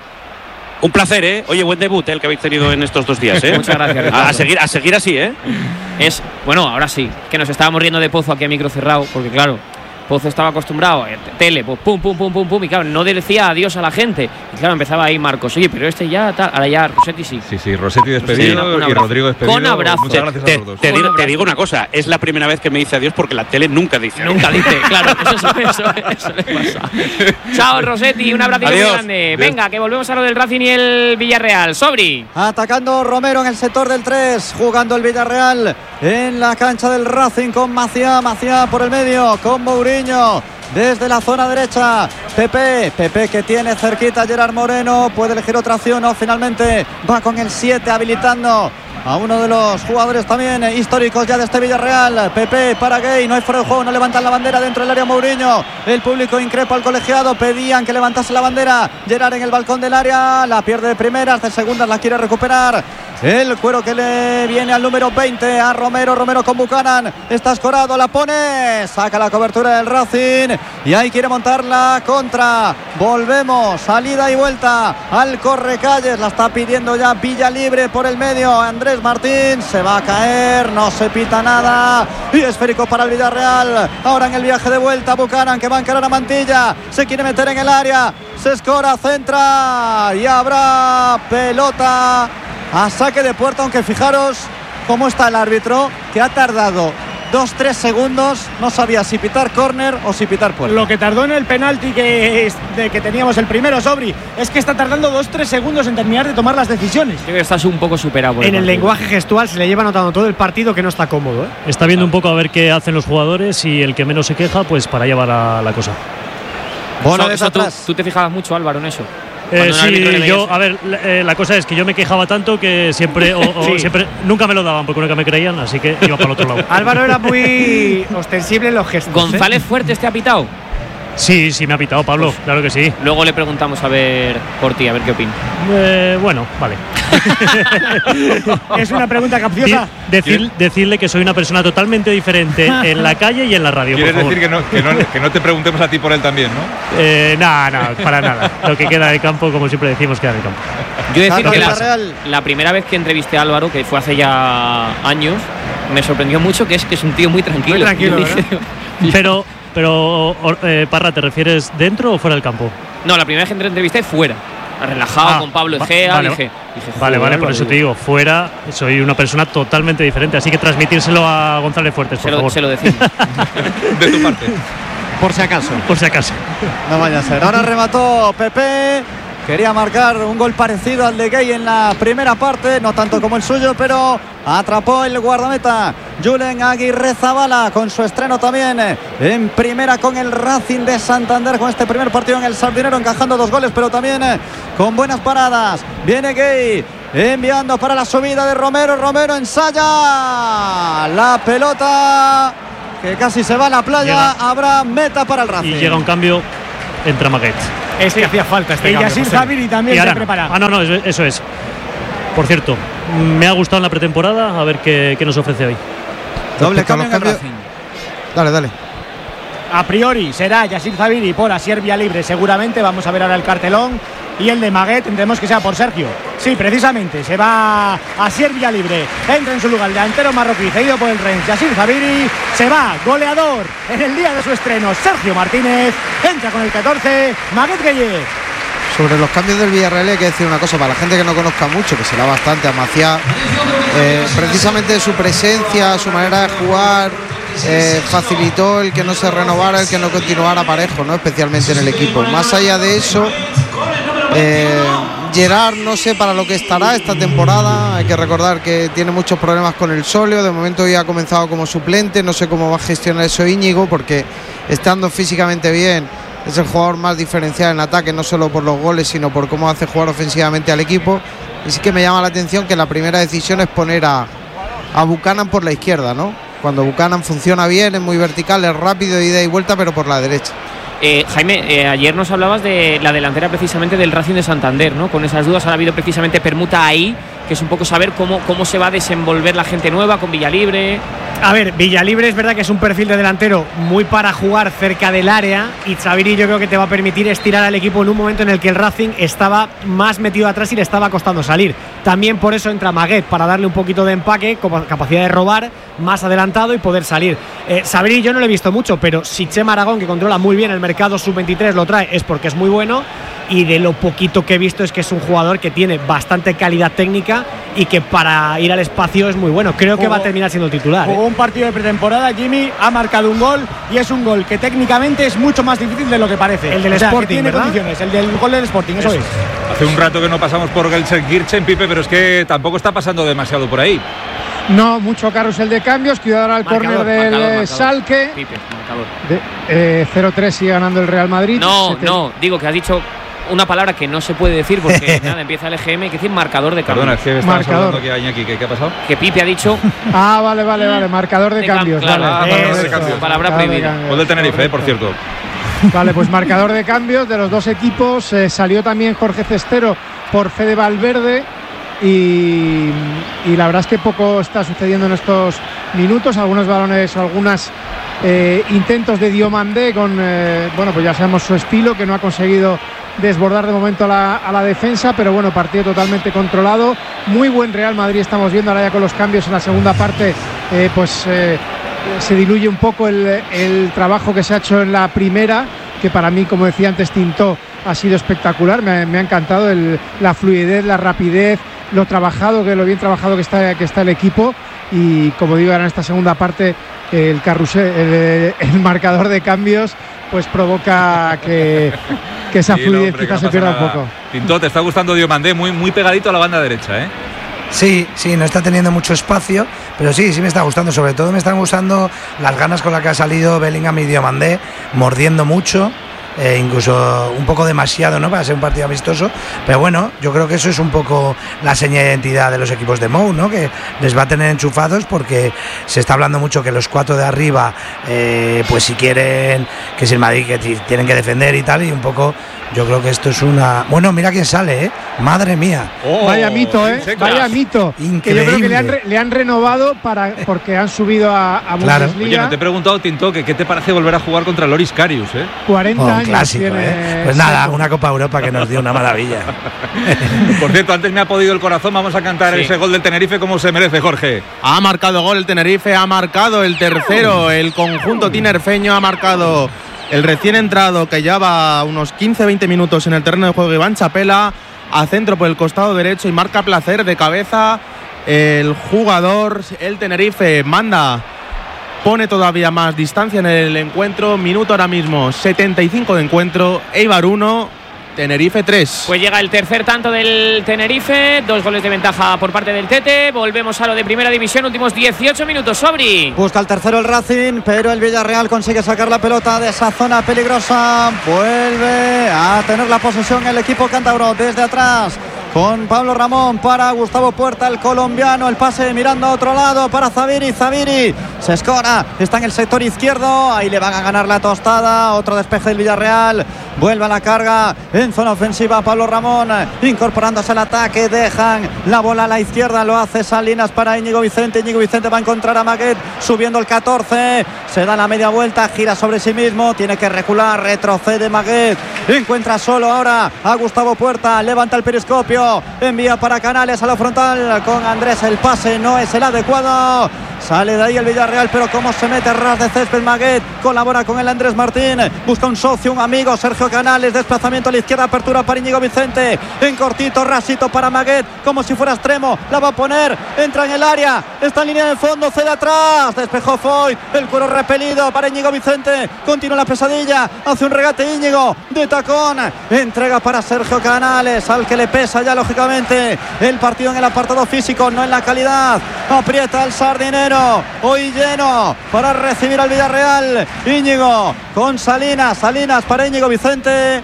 Un placer, ¿eh? Oye, buen debut ¿eh? el que habéis tenido en estos dos días, ¿eh? Muchas gracias, a, Ricardo. a seguir, a seguir así, ¿eh? Es, bueno, ahora sí, que nos estábamos riendo de Pozo aquí a micro cerrado, porque claro, Pozo estaba acostumbrado, eh, tele, pues pum, pum, pum, pum, pum, y claro, no decía adiós a la gente. Y claro, empezaba ahí Marcos, oye, pero este ya, tal, ahora ya, Rossetti sí. Sí, sí, Rossetti despedido Sí, un y abrazo. Rodrigo despedido. Con abrazo. Muchas gracias Te, a los dos. te Un digo, te abrazo. digo una cosa, es la primera vez que me dice adiós porque la tele nunca dice adiós. Nunca dice, claro, eso, eso, eso le pasa. Chao, Rossetti, un abrazo muy Adiós. grande. Venga, que volvemos a lo del Racing y el Villarreal. Sobri. Atacando Romero en el sector del tres, jugando el Villarreal en la cancha del Racing con Maciá, Maciá por el medio, con Mourinho desde la zona derecha. Pepe, Pepe que tiene cerquita a Gerard Moreno, puede elegir otra acción, no, finalmente va con el siete habilitando a uno de los jugadores también históricos ya de este Villarreal. Pepe para Gay, no hay fuera de juego, no levantan la bandera dentro del área Mourinho. El público increpa al colegiado, pedían que levantase la bandera. Gerard en el balcón del área, la pierde de primeras, de segundas la quiere recuperar. El cuero que le viene al número veinte, a Romero, Romero con Buchanan, está escorado, la pone, saca la cobertura del Racing y ahí quiere montar la contra. Volvemos, salida y vuelta al correcalles, la está pidiendo ya Villalibre por el medio. Andrés Martín se va a caer, no se pita nada y esférico para el Villarreal. Ahora en el viaje de vuelta Buchanan, que va a encarar a Mantilla, se quiere meter en el área, se escora, centra y habrá pelota a saque de puerta, aunque fijaros cómo está el árbitro, que ha tardado dos tres segundos, no sabía si pitar córner o si pitar puerta. Lo que tardó en el penalti que, es de que teníamos el primero, Sobri, es que está tardando dos tres segundos en terminar de tomar las decisiones. Creo que estás un poco superado por En el partido. lenguaje gestual se le lleva notando todo el partido que no está cómodo, ¿eh? Está viendo un poco a ver qué hacen los jugadores y el que menos se queja, pues para allá va la, la cosa. Bueno, eso, eso tú, tú te fijabas mucho, Álvaro, en eso. Eh, sí, yo, a ver, la, eh, la cosa es que yo me quejaba tanto que siempre, o, o Sí. siempre, nunca me lo daban porque nunca me creían, así que iba para el otro lado. Álvaro era muy ostensible en los gestos. ¿González ¿eh? Fuertes te ha pitado? Sí, sí, me ha pitado Pablo, Pues, claro que sí. Luego le preguntamos a ver por ti, a ver qué opina. Eh, bueno, vale. Es una pregunta capciosa. Di- decir, decirle que soy una persona totalmente diferente en la calle y en la radio. ¿Quieres por favor. decir que no, que, no, que no te preguntemos a ti por él también, no? Eh, nada, nada, para nada. Lo que queda de campo, como siempre decimos, queda de campo. Yo decir Claro, que la, Villarreal. la primera vez que entrevisté a Álvaro, que fue hace ya años, me sorprendió mucho que es que es un tío muy tranquilo. Muy tranquilo, Yo dije- Pero, pero eh, Parra, ¿te refieres dentro o fuera del campo? No, la primera vez que te entrevisté fuera. Relajado Ah, con Pablo va- Egea. vale, dije, dije, Vale, joder, vale, por eso te digo, fuera soy una persona totalmente diferente, así que transmitírselo a González Fuertes, por Se lo, favor. se lo decimos. De tu parte. Por si acaso. Por si acaso. No vaya a ser. Ahora remató Pepe. Quería marcar un gol parecido al de Gay en la primera parte, no tanto como el suyo, pero atrapó el guardameta Julen Aguirre Zabala con su estreno también en primera con el Racing de Santander, con este primer partido en el Sardinero, encajando dos goles, pero también con buenas paradas. Viene Gay enviando para la subida de Romero. Romero ensaya la pelota que casi se va a la playa. Llega. Habrá meta para el Racing. Y llega un cambio, entra Maguet. Es que hacía falta este Y cambio, Yacine José. Zaviri también Y se Arana. prepara. Ah, no, no, eso, eso es. Por cierto, me ha gustado en la pretemporada, a ver qué, qué nos ofrece hoy. Doble Respecto a cambio los en el cambios- Racing. Dale, dale. A priori será Yacine Zaviri por Asier Villalibre, seguramente. Vamos a ver ahora el cartelón. Y el de Maguet, entendemos que sea por Sergio. Sí, precisamente, se va Asier Villalibre. Entra en su lugar el delantero marroquí, cedido por el Rennes. Yacine Zaviri se va, goleador en el día de su estreno. Sergio Martínez entra con el catorce. Maguet Gueye. Sobre los cambios del Villarreal hay que decir una cosa, para la gente que no conozca mucho, que será bastante a Maciá, eh, precisamente su presencia, su manera de jugar, eh, facilitó el que no se renovara, el que no continuara parejo, ¿no? Especialmente en el equipo. Más allá de eso, eh, Gerard no sé para lo que estará esta temporada. Hay que recordar que tiene muchos problemas con el sóleo. De momento ya ha comenzado como suplente. No sé cómo va a gestionar eso Íñigo, porque estando físicamente bien es el jugador más diferencial en ataque, no solo por los goles, sino por cómo hace jugar ofensivamente al equipo. Y sí que me llama la atención que la primera decisión es poner a, a Buchanan por la izquierda, ¿no? Cuando Buchanan funciona bien, es muy vertical, es rápido de ida y vuelta, pero por la derecha. Eh, Jaime, eh, ayer nos hablabas de la delantera precisamente del Racing de Santander, ¿no? Con esas dudas ha habido precisamente permuta ahí, que es un poco saber cómo, cómo se va a desenvolver la gente nueva con Villalibre. A ver, Villalibre es verdad que es un perfil de delantero muy para jugar cerca del área, y Zaviri yo creo que te va a permitir estirar al equipo en un momento en el que el Racing estaba más metido atrás y le estaba costando salir. También por eso entra Maguet, para darle un poquito de empaque, como capacidad de robar más adelantado y poder salir. Eh, Zaviri yo no lo he visto mucho, pero si Chema Aragón, que controla muy bien el mercado sub veintitrés, lo trae, es porque es muy bueno. Y de lo poquito que he visto es que es un jugador que tiene bastante calidad técnica y que para ir al espacio es muy bueno. Creo que va a terminar siendo el titular. Jugó ¿eh? un partido de pretemporada, Jimmy, ha marcado un gol y es un gol que técnicamente es mucho más difícil de lo que parece. El del O sea, que Sporting, tiene ¿verdad? condiciones, el del gol del Sporting, eso, Eso. es. Hace un rato que no pasamos por Gelsenkirchen, Pipe, pero es que tampoco está pasando demasiado por ahí. No, mucho carrusel de cambios. Cuidado ahora al córner del marcador, eh, marcador. Salque. Pipe, marcador. De- eh, cero tres sigue ganando el Real Madrid. No, Sete- no, digo que has dicho una palabra que no se puede decir porque nada, empieza el E G M, hay que decir marcador de cambios. Perdona, es que estabas hablando aquí a Iñaki, ¿qué, ¿qué ha pasado? Que Pipe ha dicho. Ah, vale, vale, vale, marcador de, de cambios. Claro, vale. Ah, marcador de cambios. Palabra prohibida. Gol del Tenerife, eh, por cierto. Vale, pues marcador de cambios de los dos equipos. Eh, salió también Jorge Cestero por Fede Valverde. Y, y la verdad es que poco está sucediendo en estos minutos. Algunos balones o algunos eh, intentos de Diomandé con, eh, bueno, pues ya sabemos su estilo, que no ha conseguido desbordar de momento a la, a la defensa, pero bueno, partido totalmente controlado. Muy buen Real Madrid estamos viendo ahora ya con los cambios en la segunda parte, eh, pues eh, se diluye un poco el, el trabajo que se ha hecho en la primera, que para mí, como decía antes Tintó, ha sido espectacular. Me, me ha encantado el, la fluidez, la rapidez, lo trabajado, que lo bien trabajado que está, que está el equipo. Y como digo, ahora en esta segunda parte el carrusel, el, el marcador de cambios pues provoca que, que esa sí, fluidez no, hombre, quizás no se pierda nada. Un poco. Tintó, te está gustando Diomandé, muy, muy pegadito a la banda derecha, ¿eh? Sí, sí, no está teniendo mucho espacio, pero sí, sí me está gustando. Sobre todo me están gustando las ganas con las que ha salido Bellingham y Diomandé, mordiendo mucho. Eh, incluso un poco demasiado, ¿no?, para ser un partido amistoso, pero bueno, yo creo que eso es un poco la seña de identidad de los equipos de Mou, ¿no?, que les va a tener enchufados, porque se está hablando mucho que los cuatro de arriba, eh, pues si quieren, que es el Madrid, que tienen que defender y tal, y un poco yo creo que esto es una... Bueno, mira quién sale, ¿eh? Madre mía. Oh, vaya mito, ¿eh? Vaya mito. Increíble. Que yo creo que le han, re, le han renovado para, porque han subido a, a claro. Bundesliga. Oye, no te he preguntado, Tinto, que qué te parece volver a jugar contra Loris Karius, ¿eh? cuarenta oh, años clásico, tiene... ¿eh? Pues nada, una Copa Europa que nos dio una maravilla. Por cierto, antes me ha podido el corazón, vamos a cantar sí. ese gol del Tenerife como se merece, Jorge. Ha marcado gol el Tenerife, ha marcado el tercero, el conjunto tinerfeño ha marcado... El recién entrado, que lleva unos quince veinte minutos en el terreno de juego, Iván Chapela, a centro por el costado derecho y marca placer de cabeza. El jugador, el Tenerife, manda, pone todavía más distancia en el encuentro. Minuto ahora mismo, setenta y cinco de encuentro, Eibar uno, Tenerife tres. Pues llega el tercer tanto del Tenerife, dos goles de ventaja por parte del Tete. Volvemos a lo de primera división, últimos dieciocho minutos. Sobri. Busca el tercero el Racing, pero el Villarreal consigue sacar la pelota de esa zona peligrosa. Vuelve a tener la posesión el equipo cántabro desde atrás, con Pablo Ramón para Gustavo Puerta, el colombiano. El pase mirando a otro lado para Zaviri. Zaviri se escora, está en el sector izquierdo, ahí le van a ganar la tostada. Otro despeje del Villarreal, vuelve a la carga en zona ofensiva Pablo Ramón, incorporándose al ataque. Dejan la bola a la izquierda, lo hace Salinas para Íñigo Vicente. Íñigo Vicente va a encontrar a Maguet subiendo el catorce, se da la media vuelta, gira sobre sí mismo, tiene que recular, retrocede Maguet, encuentra solo ahora a Gustavo Puerta, levanta el periscopio, envía para Canales a la frontal con Andrés. El pase no es el adecuado, sale de ahí el Villarreal, pero cómo se mete ras de césped Maguet, colabora con el Andrés Martín, busca un socio, un amigo, Sergio Canales, desplazamiento a la izquierda, apertura para Íñigo Vicente, en cortito, rasito para Maguet, como si fuera extremo, la va a poner, entra en el área, está en línea de fondo, cede atrás, despejó Foy, el cuero repelido para Íñigo Vicente, continúa la pesadilla, hace un regate Íñigo, de tacón, entrega para Sergio Canales, al que le pesa ya lógicamente el partido en el apartado físico, no en la calidad, aprieta el Sardinero, hoy lleno para recibir al Villarreal. Íñigo con Salinas, Salinas para Íñigo Vicente,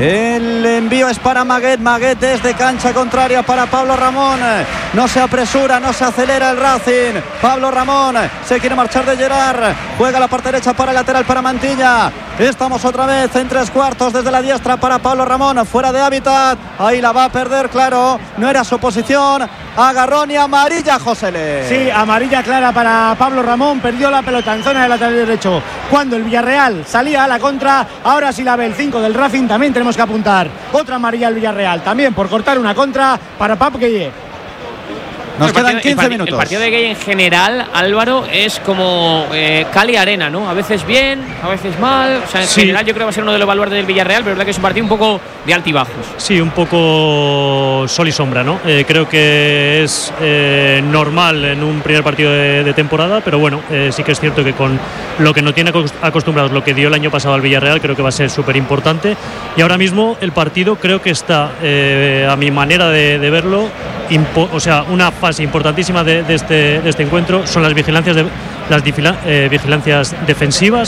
el envío es para Maguet, Maguet desde cancha contraria para Pablo Ramón, no se apresura, no se acelera el Racing. Pablo Ramón se quiere marchar de Gerard, juega la parte derecha para el lateral para Mantilla. Estamos otra vez en tres cuartos desde la diestra para Pablo Ramón, fuera de hábitat, ahí la va a perder, claro, no era su posición, agarrón y amarilla, Josele. Sí, amarilla clara para Pablo Ramón, perdió la pelota en zona de lateral derecho cuando el Villarreal salía a la contra. Ahora sí la ve el cinco del Racing, también tenemos que apuntar otra amarilla al Villarreal, también por cortar una contra para Pap Gueye. Nos quedan partido, quince el minutos. El partido de Gueye en general, Álvaro, es como eh, cal y arena, ¿no? A veces bien, a veces mal. O sea, en sí. general yo creo que va a ser uno de los baluartes del Villarreal, pero es verdad que es un partido un poco de altibajos. Sí, un poco sol y sombra, ¿no? Eh, creo que es eh, normal en un primer partido de, de temporada, pero bueno, eh, sí que es cierto que con lo que no tiene acostumbrados, lo que dio el año pasado al Villarreal, creo que va a ser súper importante. Y ahora mismo el partido creo que está, eh, a mi manera de, de verlo, impo- o sea, una fase importantísima de, de, este, de este encuentro son las vigilancias de, las vigila, eh, vigilancias defensivas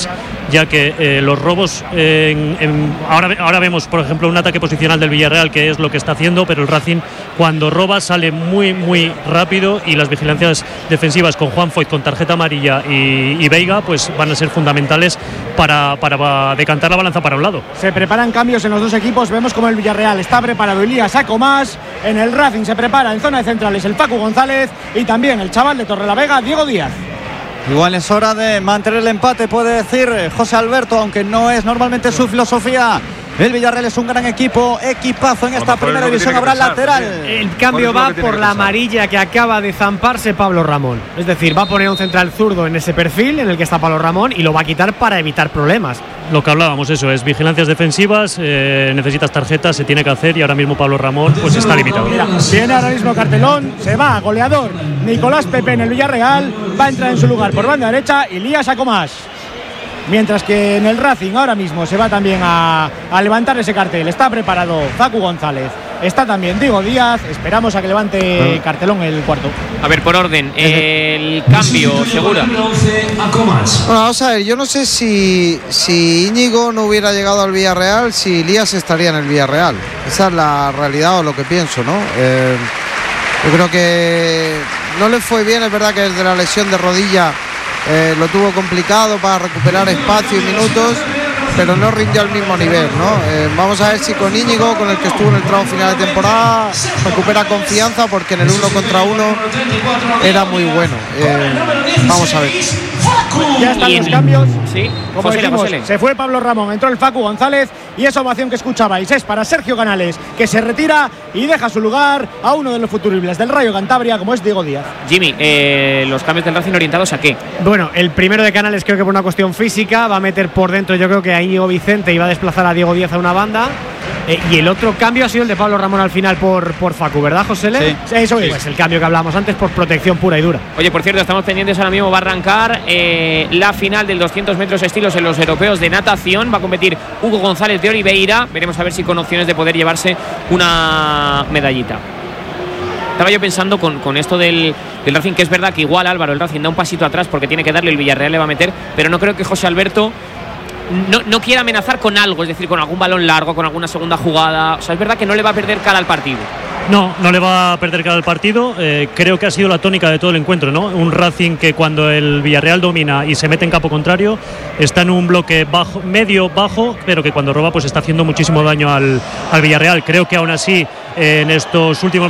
ya que eh, los robos, eh, en, en, ahora, ahora vemos, por ejemplo, un ataque posicional del Villarreal, que es lo que está haciendo, pero el Racing cuando roba sale muy, muy rápido, y las vigilancias defensivas con Juan Foyt, con tarjeta amarilla y, y Veiga, pues van a ser fundamentales para, para, para decantar la balanza para un lado. Se preparan cambios en los dos equipos, vemos como el Villarreal está preparado, Elías Sacomás, en el Racing se prepara en zona de centrales el Facu González y también el chaval de Torrelavega, Diego Díaz. Igual es hora de mantener el empate, puede decir José Alberto, aunque no es normalmente su filosofía. El Villarreal es un gran equipo, equipazo en esta primera división. Habrá lateral. El cambio va por la amarilla que acaba de zamparse Pablo Ramón. Es decir, va a poner un central zurdo en ese perfil en el que está Pablo Ramón y lo va a quitar para evitar problemas. Lo que hablábamos, eso es vigilancias defensivas, eh, necesitas tarjetas, se tiene que hacer, y ahora mismo Pablo Ramón pues está limitado. Mira, viene ahora mismo cartelón, se va goleador Nicolás Pepe en el Villarreal, va a entrar en su lugar por banda derecha Elías Sacomás. Mientras que en el Racing ahora mismo se va también a, a levantar ese cartel. Está preparado Facu González, está también Diego Díaz. Esperamos a que levante cartelón el cuarto. A ver, por orden, el cambio, Segura. Bueno, vamos a ver, yo no sé si, si Íñigo no hubiera llegado al Villarreal, si Elías estaría en el Villarreal. Esa es la realidad o lo que pienso, ¿no? Eh, yo creo que no le fue bien, es verdad que desde la lesión de rodilla Eh, lo tuvo complicado para recuperar espacio y minutos, pero no rindió al mismo nivel, ¿no? Eh, vamos a ver si con Íñigo, con el que estuvo en el tramo final de temporada, recupera confianza, porque en el uno contra uno era muy bueno. Eh, vamos a ver. Ya están los cambios. Sí, como José, decimos, José. se fue Pablo Ramón, entró el Facu González, y esa ovación que escuchabais es para Sergio Canales, que se retira y deja su lugar a uno de los futuribles del Rayo Cantabria, como es Diego Díaz. Jimmy, eh, los cambios del Racing orientados ¿a qué? Bueno, el primero de Canales creo que por una cuestión física va a meter por dentro, yo creo que a Íñigo Vicente, y va a desplazar a Diego Díaz a una banda. Eh, y el otro cambio ha sido el de Pablo Ramón al final por, por Facu, ¿verdad, José Le? Sí, eso es. Pues el cambio que hablábamos antes por protección pura y dura. Oye, por cierto, estamos pendientes ahora mismo, va a arrancar eh, la final del doscientos metros estilos en los europeos de natación. Va a competir Hugo González de Oliveira. Veremos a ver si con opciones de poder llevarse una medallita. Estaba yo pensando con, con esto del, del Racing, que es verdad que igual Álvaro, el Racing da un pasito atrás porque tiene que darle, el Villarreal le va a meter, pero no creo que José Alberto no, no quiera amenazar con algo, es decir, con algún balón largo, con alguna segunda jugada. O sea, es verdad que no le va a perder cara al partido. No, no le va a perder cara al partido. Eh, creo que ha sido la tónica de todo el encuentro, ¿no? Un Racing que cuando el Villarreal domina y se mete en campo contrario, está en un bloque bajo, medio bajo, pero que cuando roba pues está haciendo muchísimo daño al, al Villarreal. Creo que aún así, eh, en estos últimos